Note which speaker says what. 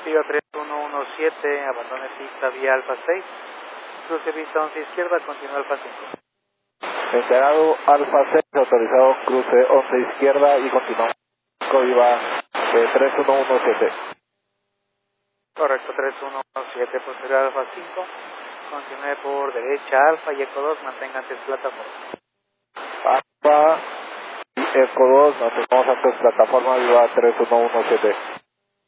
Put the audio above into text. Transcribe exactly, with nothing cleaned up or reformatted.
Speaker 1: Viva tres uno uno siete, abandone pista vía Alfa seis, cruce pista once izquierda, continúa Alfa cinco.
Speaker 2: Enterado Alfa seis, autorizado cruce once izquierda y continuamos. Viva eh, tres uno uno siete.
Speaker 1: Correcto, tres uno uno siete, posterior Alfa cinco, continúe por derecha Alfa y Eco dos, mantenga antes plataforma.
Speaker 2: Alfa y Eco dos, mantenemos antes plataforma, viva tres uno uno siete.